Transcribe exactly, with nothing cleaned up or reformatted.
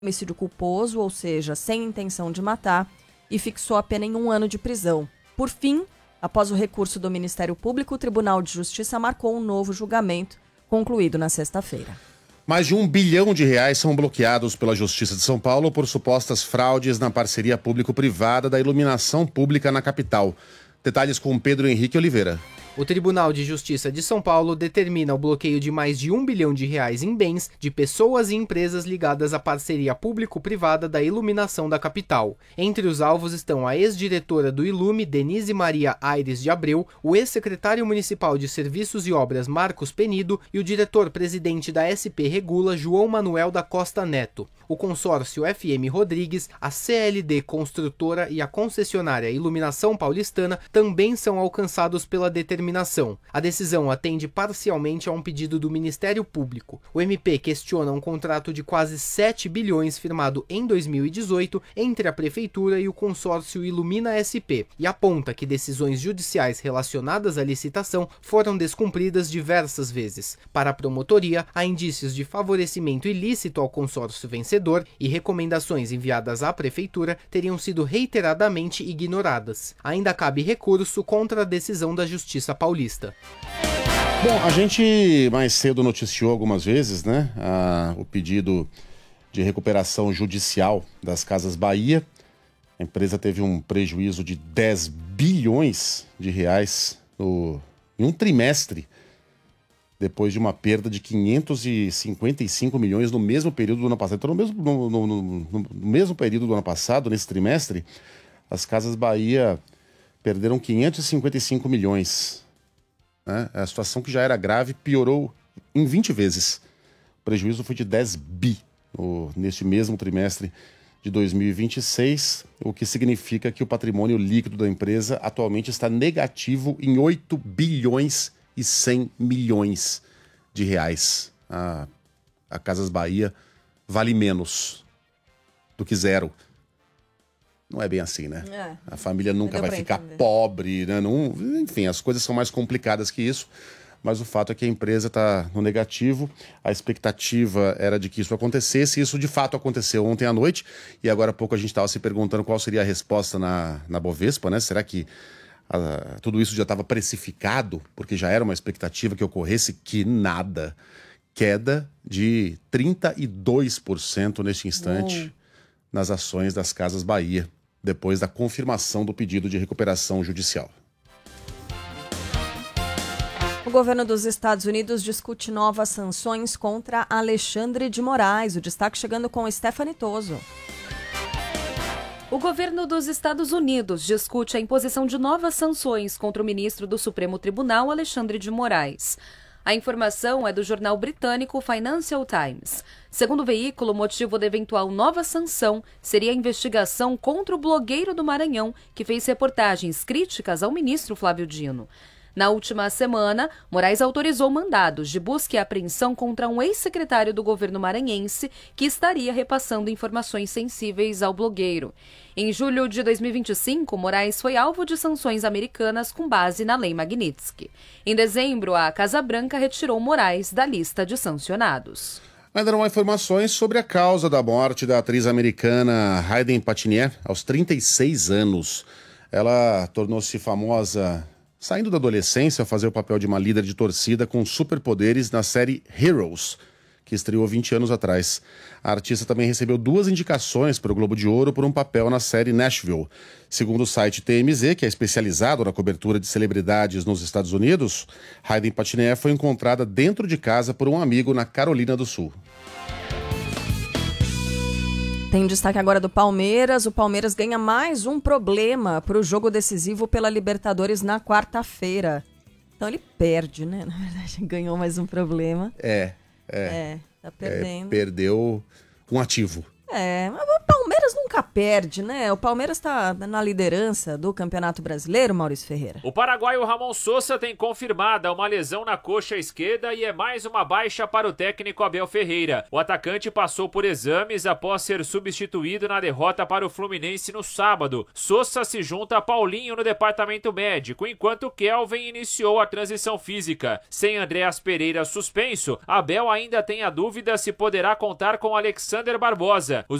homicídio culposo, ou seja, sem intenção de matar, e fixou a pena em um ano de prisão. Por fim, após o recurso do Ministério Público, o Tribunal de Justiça marcou um novo julgamento, concluído na sexta-feira. Mais de um bilhão de reais são bloqueados pela Justiça de São Paulo por supostas fraudes na parceria público-privada da iluminação pública na capital. Detalhes com Pedro Henrique Oliveira. O Tribunal de Justiça de São Paulo determina o bloqueio de mais de um bilhão de reais em bens de pessoas e empresas ligadas à parceria público-privada da iluminação da capital. Entre os alvos estão a ex-diretora do Ilume, Denise Maria Aires de Abreu, o ex-secretário municipal de Serviços e Obras, Marcos Penido, e o diretor-presidente da S P Regula, João Manuel da Costa Neto. O consórcio F M Rodrigues, a C L D Construtora e a concessionária Iluminação Paulistana também são alcançados pela determinação. A decisão atende parcialmente a um pedido do Ministério Público. O M P questiona um contrato de quase sete bilhões firmado em dois mil e dezoito entre a Prefeitura e o consórcio Ilumina S P e aponta que decisões judiciais relacionadas à licitação foram descumpridas diversas vezes. Para a promotoria, há indícios de favorecimento ilícito ao consórcio vencedor e recomendações enviadas à Prefeitura teriam sido reiteradamente ignoradas. Ainda cabe recurso contra a decisão da Justiça Paulista. Bom, a gente mais cedo noticiou algumas vezes, né, a, o pedido de recuperação judicial das Casas Bahia. A empresa teve um prejuízo de dez bilhões de reais no, em um trimestre, depois de uma perda de quinhentos e cinquenta e cinco milhões no mesmo período do ano passado. Então, no mesmo, no, no, no, no mesmo período do ano passado, nesse trimestre, as Casas Bahia perderam quinhentos e cinquenta e cinco milhões. Né? A situação que já era grave piorou em vinte vezes. O prejuízo foi de dez bi no, neste mesmo trimestre de dois mil e vinte e seis, o que significa que o patrimônio líquido da empresa atualmente está negativo em oito bilhões e cem milhões de reais. A, a Casas Bahia vale menos do que zero. Não é bem assim, né? É. A família nunca vai ficar entender. pobre, né? Não, enfim, as coisas são mais complicadas que isso, mas o fato é que a empresa está no negativo. A expectativa era de que isso acontecesse, e isso de fato aconteceu ontem à noite, e agora há pouco a gente estava se perguntando qual seria a resposta na, na Bovespa, né? Será que a, tudo isso já estava precificado, porque já era uma expectativa que ocorresse? Que nada. Queda de trinta e dois por cento neste instante oh. nas ações das Casas Bahia, depois da confirmação do pedido de recuperação judicial. O governo dos Estados Unidos discute novas sanções contra Alexandre de Moraes. O destaque chegando com Stephanie Toso. O governo dos Estados Unidos discute a imposição de novas sanções contra o ministro do Supremo Tribunal, Alexandre de Moraes. A informação é do jornal britânico Financial Times. Segundo o veículo, o motivo da eventual nova sanção seria a investigação contra o blogueiro do Maranhão, que fez reportagens críticas ao ministro Flávio Dino. Na última semana, Moraes autorizou mandados de busca e apreensão contra um ex-secretário do governo maranhense que estaria repassando informações sensíveis ao blogueiro. Em julho de dois mil e vinte e cinco, Moraes foi alvo de sanções americanas com base na Lei Magnitsky. Em dezembro, a Casa Branca retirou Moraes da lista de sancionados. Ainda não há informações sobre a causa da morte da atriz americana Hayden Panettiere, aos trinta e seis anos. Ela tornou-se famosa saindo da adolescência a fazer o papel de uma líder de torcida com superpoderes na série Heroes, que estreou vinte anos atrás. A artista também recebeu duas indicações para o Globo de Ouro por um papel na série Nashville. Segundo o site T M Z, que é especializado na cobertura de celebridades nos Estados Unidos, Hayden Panettiere foi encontrada dentro de casa por um amigo na Carolina do Sul. Tem destaque agora do Palmeiras. O Palmeiras ganha mais um problema para o jogo decisivo pela Libertadores na quarta-feira. Então ele perde, né? Na verdade, ganhou mais um problema. É, é. É, tá perdendo. É, perdeu um ativo. É, mas o Palmeiras não nunca perde, né? O Palmeiras está na liderança do Campeonato Brasileiro, Maurício Ferreira. O paraguaio Ramon Sosa tem confirmada uma lesão na coxa esquerda e é mais uma baixa para o técnico Abel Ferreira. O atacante passou por exames após ser substituído na derrota para o Fluminense no sábado. Sosa se junta a Paulinho no departamento médico, enquanto Kelvin iniciou a transição física. Sem Andréas Pereira suspenso, Abel ainda tem a dúvida se poderá contar com Alexander Barbosa. Os